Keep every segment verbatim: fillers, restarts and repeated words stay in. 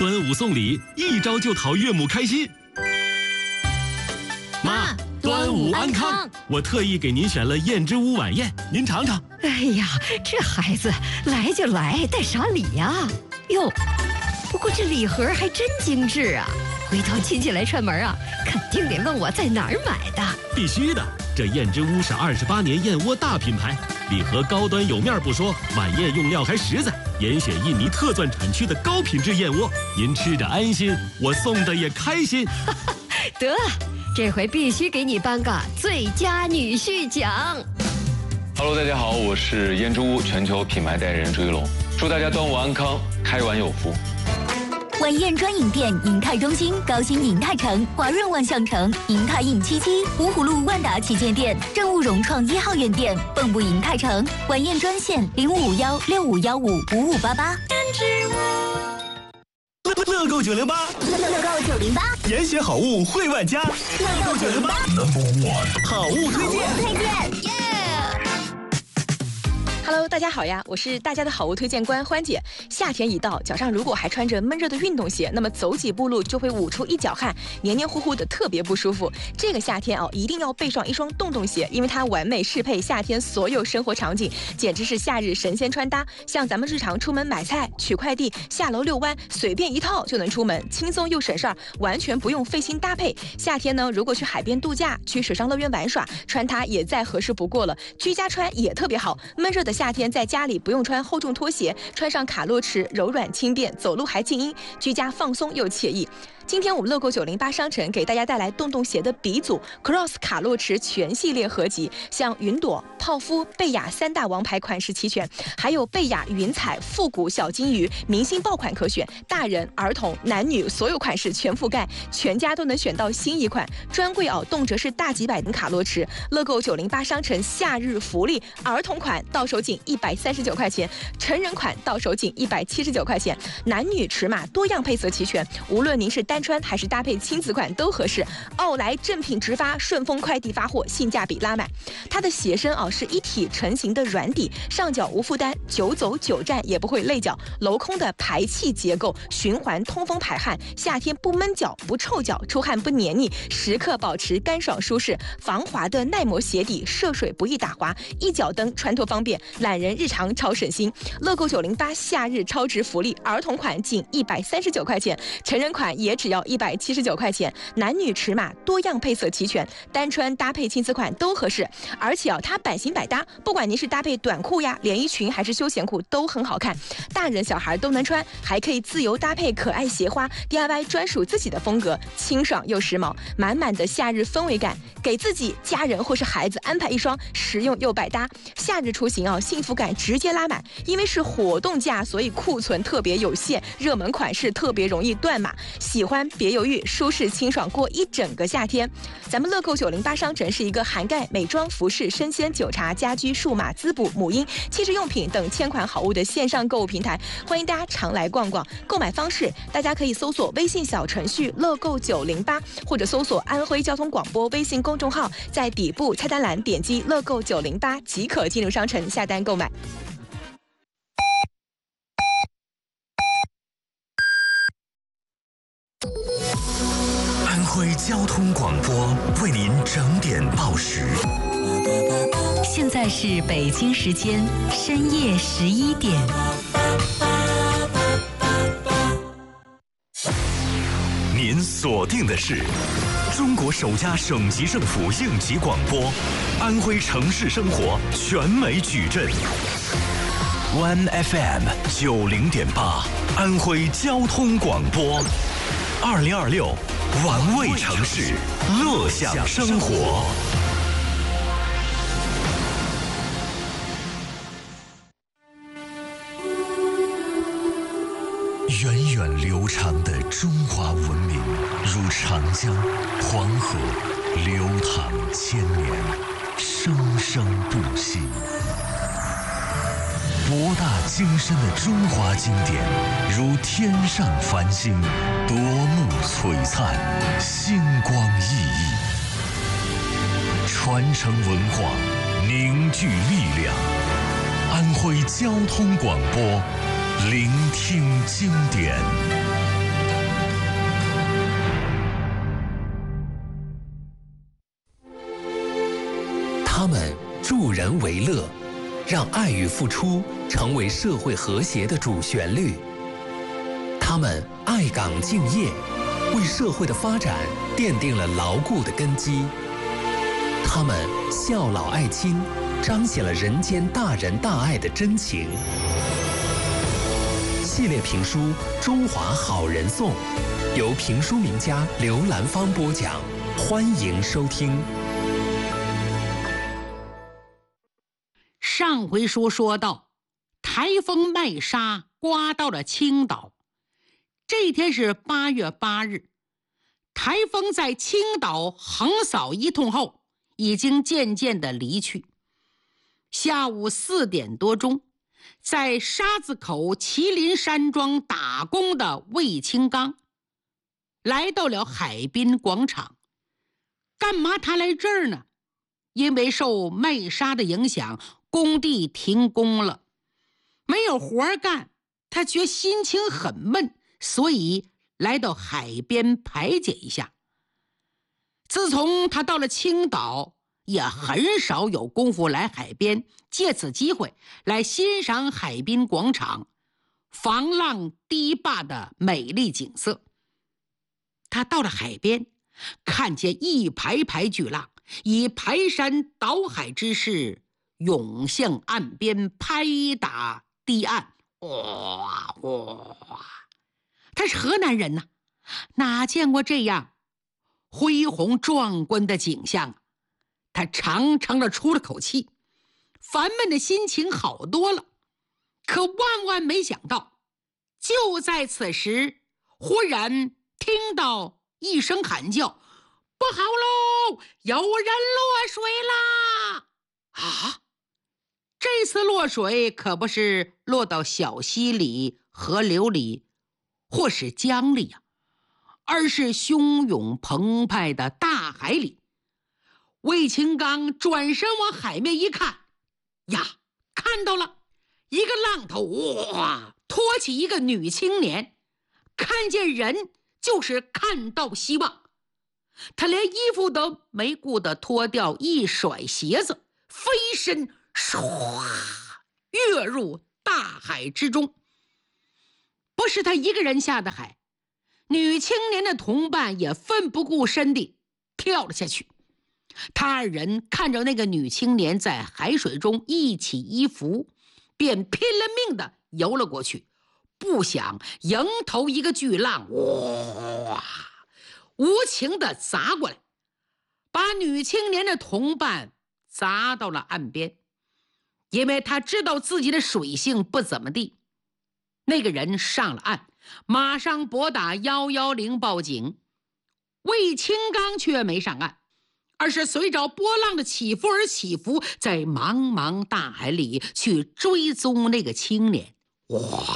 端午送礼，一招就讨岳母开心。妈，端午安康！我特意给您选了燕之屋晚宴，您尝尝。 哎呀，这孩子来就来，带啥礼呀？哟，不过这礼盒还真精致啊！回头亲戚来串门啊，肯定得问我在哪儿买的。 必须的，这燕之屋是二十八年燕窝大品牌，礼盒高端有面不说，晚宴用料还实在，严选印尼特钻产区的高品质燕窝，您吃着安心，我送的也开心。 得，这回必须给你颁个最佳女婿奖。 Hello， 大家好，我是燕之屋全球品牌代言人朱一龙，祝大家端午安康，开碗有福。 晚宴专营店：银泰中心、高新银泰城、华润万象城、银泰印七七、芜湖路万达旗舰店、正物融创一号院店、蚌埠银泰城。晚宴专线：零五五幺六五幺五五五八八。 乐购九零八， 乐购九零八， 严选好物惠万家。 乐购九零八 ，Number One 好物推荐， 推荐，耶！ Hello， 大家好呀，我是大家的好物推荐官欢姐。夏天一到，脚上如果还穿着闷热的运动鞋，那么走几步路就会捂出一脚汗，黏黏糊糊的，特别不舒服。这个夏天哦，一定要备上一双洞洞鞋，因为它完美适配夏天所有生活场景，简直是夏日神仙穿搭。像咱们日常出门买菜、取快递、下楼遛弯，随便一套就能出门，轻松又省事儿，完全不用费心搭配。夏天呢，如果去海边度假、去水上乐园玩耍，穿它也再合适不过了。居家穿也特别好，闷热的夏天在家里不用穿厚重拖鞋，穿上卡洛驰柔软轻便，走路还静音，居家放松又惬意。今天我们乐购九零八商城给大家带来洞洞鞋的鼻祖 Cross 卡洛驰全系列合集，像云朵、泡芙、贝雅三大王牌款式齐全，还有贝雅云彩、复古小金鱼明星爆款可选，大人、儿童、男女所有款式全覆盖，全家都能选到心仪款。专柜哦，动辄是大几百的卡洛驰。乐购九零八商城夏日福利，儿童款到手仅一百三十九块钱，成人款到手仅一百七十九块钱，男女尺码多样配色齐全，无论您是单穿还是搭配亲子款都合适。奥莱正品直发，顺丰快递发货，性价比拉满。它的鞋身哦是一体成型的软底，上脚无负担，久走久站也不会累脚。镂空的排气结构，循环通风排汗，夏天不闷脚不臭脚，出汗不黏腻，时刻保持干爽舒适。防滑的耐磨鞋底，涉水不易打滑，一脚蹬穿脱方便，懒人日常超省心。乐购九零八夏日超值福利，儿童款仅一百三十九块钱，成人款也只要一百七十九块钱，男女尺码多样配色齐全，单穿搭配亲子款都合适。而且哦，它版型百搭，不管您是搭配短裤呀、连衣裙还是休闲裤都很好看，大人小孩都能穿，还可以自由搭配可爱鞋花 ，D I Y 专属自己的风格，清爽又时髦，满满的夏日氛围感。给自己、家人或是孩子安排一双实用又百搭，夏日出行啊，幸福感直接拉满。因为是活动价，所以库存特别有限，热门款式特别容易断码。喜欢别犹豫，舒适清爽过一整个夏天。咱们乐购九零八商城是一个涵盖美妆、服饰、生鲜、酒茶、家居、数码、滋补、母婴、汽车用品等千款好物的线上购物平台，欢迎大家常来逛逛。购买方式，大家可以搜索微信小程序乐购九零八，或者搜索安徽交通广播微信公众号，在底部菜单栏点击乐购九零八即可进入商城下单购买。 安徽交通广播为您整点报时。 现在是北京时间深夜十一点。 您锁定的是中国首家省级政府应急广播，安徽城市生活全美矩阵。One F M 九零点八，安徽交通广播。二零二六，玩味城市，乐享生活。源远流长的中华文明，如长江、黄河，流淌千年，生生不息。博大精深的中华经典，如天上繁星，夺目璀璨，星光熠熠。传承文化，凝聚力量。安徽交通广播，聆听经典。 人为乐，让爱与付出成为社会和谐的主旋律。他们爱岗敬业，为社会的发展奠定了牢固的根基。他们孝老爱亲，彰显了人间大仁大爱的真情。系列评书《中华好人颂》，由评书名家刘兰芳播讲，欢迎收听。 上回书说到，台风麦莎刮到了青岛。这天是八月八日，台风在青岛横扫一通后，已经渐渐的离去。下午四点多钟，在沙子口麒麟山庄打工的魏清刚来到了海滨广场。干嘛他来这儿呢？因为受麦莎的影响，工地停工了，没有活干，他觉心情很闷，所以来到海边排解一下。自从他到了青岛，也很少有功夫来海边，借此机会来欣赏海滨广场防浪堤坝的美丽景色。他到了海边，看见一排排巨浪以排山倒海之势涌向岸边，拍打堤岸。哇哇！他是河南人呐、啊，哪见过这样恢宏壮观的景象？他长长的出了口气，烦闷的心情好多了。可万万没想到，就在此时，忽然听到一声喊叫：“不好喽，有人落水啦！”啊，这次落水可不是落到小溪里、河流里或是江里啊，而是汹涌澎湃的大海里。魏清刚转身往海面一看，呀，看到了一个浪头，哇，拖起一个女青年。看见人就是看到希望，他连衣服都没顾得脱掉，一甩鞋子，飞身唰跃入大海之中。不是他一个人下的海，女青年的同伴也奋不顾身地跳了下去。他二人看着那个女青年在海水中一起一伏，便拼了命地游了过去。不想迎头一个巨浪，哇，无情地砸过来，把女青年的同伴砸到了岸边。因为他知道自己的水性不怎么地，那个人上了岸，马上拨打一一零报警。魏清刚却没上岸，而是随着波浪的起伏而起伏，在茫茫大海里去追踪那个青年。哇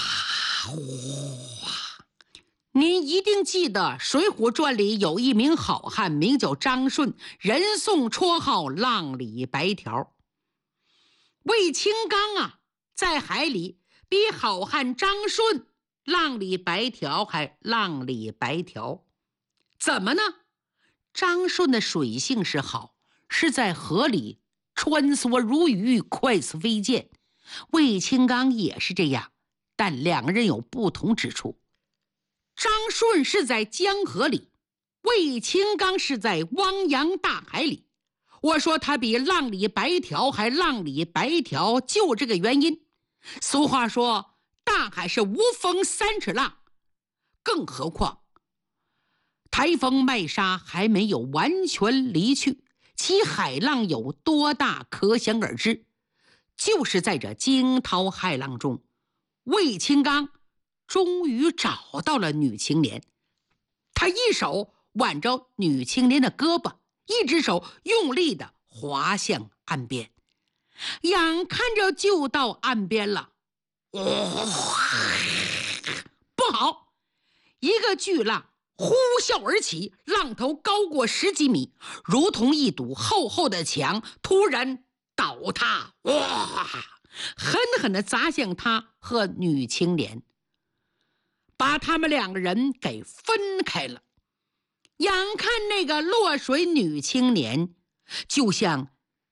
哇！您一定记得《水浒传》里有一名好汉，名叫张顺，人送绰号浪里白条。魏清刚啊，在海里比好汉张顺浪里白条还浪里白条。怎么呢？张顺的水性是好，是在河里穿梭如鱼，快似飞剑。魏清刚也是这样，但两个人有不同之处。张顺是在江河里，魏清刚是在汪洋大海里。我说他比浪里白条还浪里白条，就这个原因。俗话说，大海是无风三尺浪，更何况台风麦莎还没有完全离去，其海浪有多大可想而知。就是在这惊涛骇浪中，魏清刚终于找到了女青年。他一手挽着女青年的胳膊，一只手用力地滑向岸边，眼看着就到岸边了。哦，不好！一个巨浪呼啸而起，浪头高过十几米，如同一堵厚厚的墙，突然倒塌，哇，狠狠地砸向他和女青年，把他们两个人给分开了。眼看那个落水女青年就像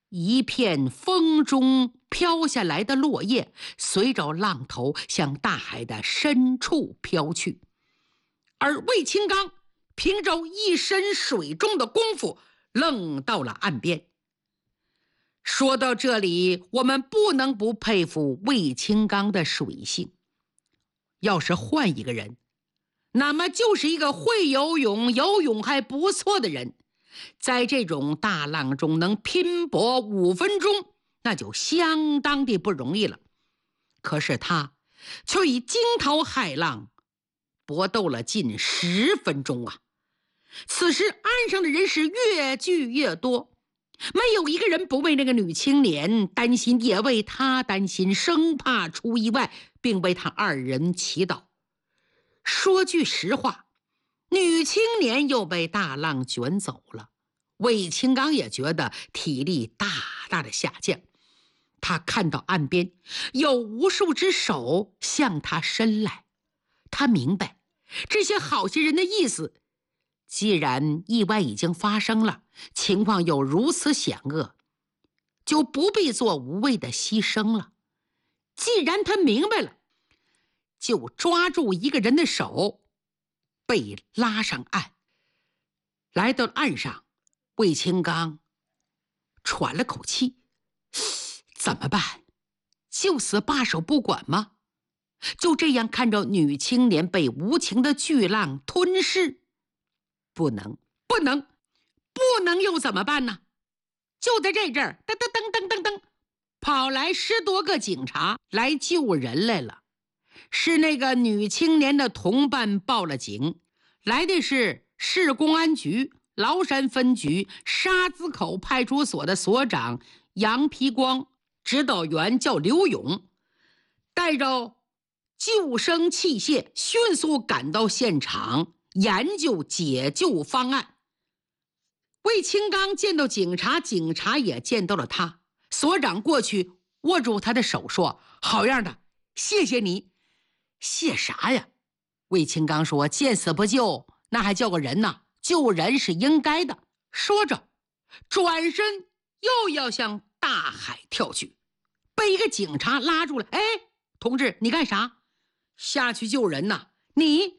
一片风中飘下来的落叶随着浪头向大海的深处飘去，而魏清刚凭着一身水中的功夫愣到了岸边。说到这里，我们不能不佩服魏清刚的水性。要是换一个人，那么就是一个会游泳、游泳还不错的人，在这种大浪中能拼搏五分钟，那就相当的不容易了。可是他却以惊涛骇浪搏斗了近十分钟啊！此时岸上的人是越聚越多，没有一个人不为那个女青年担心，也为她担心，生怕出意外，并为他二人祈祷。说句实话，女青年又被大浪卷走了，魏清刚也觉得体力大大的下降。他看到岸边有无数只手向他伸来，他明白这些好心人的意思。既然意外已经发生了，情况又如此险恶，就不必做无谓的牺牲了。既然他明白了，就抓住一个人的手，被拉上岸。来到岸上，魏清刚喘了口气，怎么办？就此罢手不管吗？就这样看着女青年被无情的巨浪吞噬？不能，不能，不能又怎么办呢？就在这阵儿，噔噔噔噔噔噔，跑来十多个警察来救人来了。是那个女青年的同伴报了警，来的是市公安局崂山分局沙子口派出所的所长杨皮光，指导员叫刘勇，带着救生器械迅速赶到现场，研究解救方案。魏清刚见到警察，警察也见到了他。所长过去握住他的手说：“好样的，谢谢你。”谢啥呀？魏清刚说：“见死不救，那还叫个人呢？救人是应该的。”说着，转身又要向大海跳去，被一个警察拉住了。“哎，同志，你干啥？下去救人呐？你